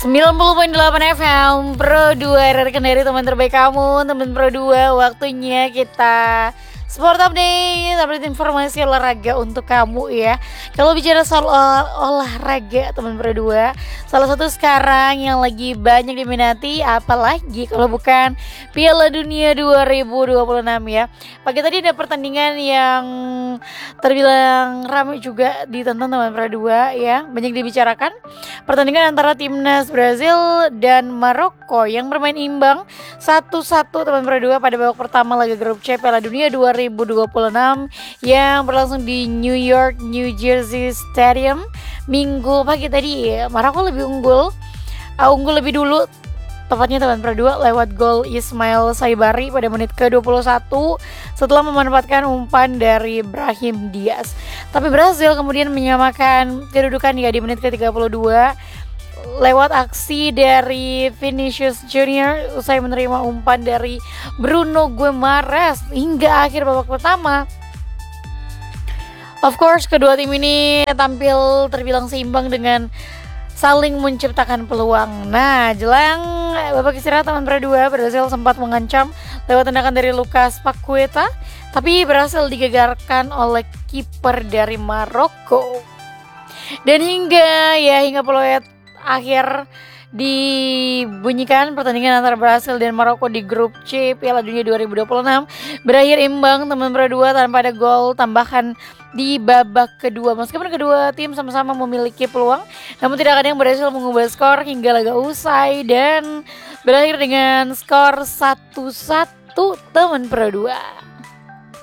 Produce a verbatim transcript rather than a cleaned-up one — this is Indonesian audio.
sembilan puluh koma delapan F M Pro dua, rekan dari teman terbaik kamu, teman Pro dua. Waktunya kita Sport Update, update informasi olahraga untuk kamu ya. Kalau bicara soal ol- olahraga teman Pro dua, salah satu sekarang yang lagi banyak diminati apalagi kalau bukan Piala Dunia dua ribu dua puluh enam ya. Pagi tadi ada pertandingan yang terbilang ramai juga ditonton teman Pro dua ya. Banyak dibicarakan pertandingan antara timnas Brazil dan Maroko yang bermain imbang satu satu teman Pro dua pada babak pertama laga grup C Piala Dunia dua ribu dua puluh enam yang berlangsung di New York New Jersey Stadium Minggu pagi tadi. Maroko lebih unggul, uh, unggul lebih dulu tepatnya teman Pro dua lewat gol Ismail Saibari pada menit ke dua puluh satu setelah memanfaatkan umpan dari Brahim Diaz. Tapi Brazil kemudian menyamakan kedudukan ya di menit ke tiga puluh dua lewat aksi dari Vinicius Junior usai menerima umpan dari Bruno Guimaraes hingga akhir babak pertama. Of course, kedua tim ini tampil terbilang seimbang dengan saling menciptakan peluang. Nah, jelang babak istirahat teman Pro dua, Brazil sempat mengancam lewat tendangan dari Lucas Paqueta, tapi berhasil digagalkan oleh kiper dari Maroko. Dan hingga ya hingga peluit akhir dibunyikan, pertandingan antara Brasil dan Maroko di grup C Piala Dunia dua ribu dua puluh enam berakhir imbang teman Pro dua tanpa ada gol tambahan di babak kedua. Meskipun kedua tim sama-sama memiliki peluang, namun tidak ada yang berhasil mengubah skor hingga laga usai dan berakhir dengan skor satu satu teman Pro dua.